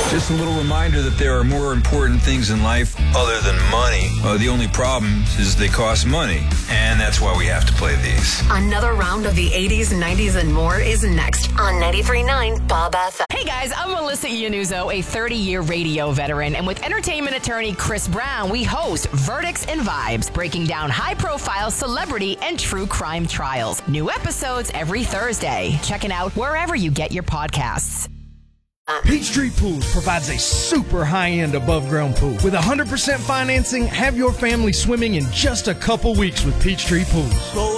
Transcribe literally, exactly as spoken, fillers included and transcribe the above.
Just a little reminder that there are more important things in life other than money. Uh, the only problem is they cost money, and that's why we have to play these. Another round of the eighties, nineties, and more is next on ninety-three point nine Bob F M. Hey guys, I'm Melissa Iannuzzo, a thirty-year radio veteran, and with entertainment attorney Chris Brown, we host Verdicts and Vibes, breaking down high-profile celebrity and true crime trials. New episodes every Thursday. Check it out wherever you get your podcasts. Peachtree Pools provides a super high-end above-ground pool. With one hundred percent financing, have your family swimming in just a couple weeks with Peachtree Pools.